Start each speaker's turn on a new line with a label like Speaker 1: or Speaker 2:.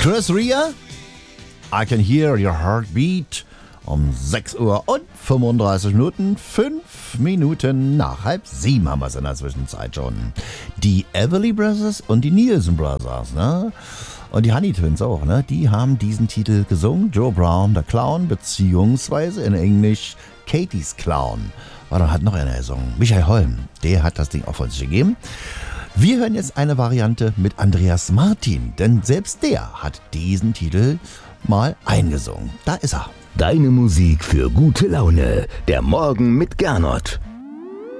Speaker 1: Chris Rea, I Can Hear Your Heartbeat um 6 Uhr und 35 Minuten, 5 Minuten nach 6:30 haben wir es in der Zwischenzeit schon. Die Everly Brothers und die Nielsen Brothers, ne? Und die Honey Twins auch, ne? Die haben diesen Titel gesungen. Joe Brown, der Clown, beziehungsweise in Englisch Katie's Clown. War dann hat noch einer gesungen. Michael Holm, der hat das Ding auch von sich gegeben. Wir hören jetzt eine Variante mit Andreas Martin, denn selbst der hat diesen Titel mal eingesungen. Da ist er.
Speaker 2: Deine Musik für gute Laune. Der Morgen mit Gernot.